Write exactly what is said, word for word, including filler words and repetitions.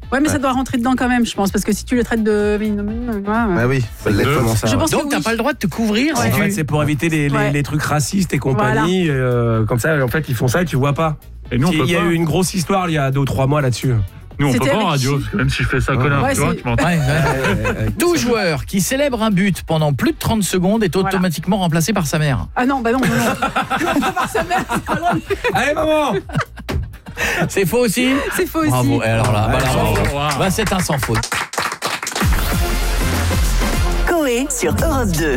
Ouais, mais ouais. ça doit rentrer dedans quand même, je pense, parce que si tu le traites de... Bah oui, faut l'être comment ça. Je pense Donc, t'as oui. pas le droit de te couvrir. Ouais. Si en tu... fait, c'est pour éviter les, les, ouais. les trucs racistes et compagnie. Voilà. Euh, comme ça, en fait, ils font ça et tu vois pas. Et nous, on peut il y a pas. eu une grosse histoire il y a deux ou trois mois là-dessus. Nous, on peut pas en radio, parce que même si je fais ça, ouais. connard, ouais, tu vois, tu m'entends. Ouais, ouais. Tout joueur qui célèbre un but pendant plus de trente secondes est automatiquement voilà. remplacé par sa mère. Ah non, bah non, non, non. Par sa mère, c'est pas loin. Allez, maman. C'est faux aussi. C'est faux aussi. Bravo. Et alors là, ouais, bah, bravo. Bah, c'est un sans faute. Coé sur Europe deux.